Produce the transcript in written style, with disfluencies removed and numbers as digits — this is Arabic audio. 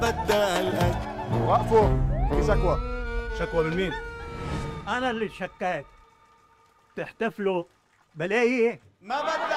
بدل وقفوا، في شكوى. شكوى من مين؟ أنا اللي شكاك. تحتفلوا بلاقي إيه؟ ما بدل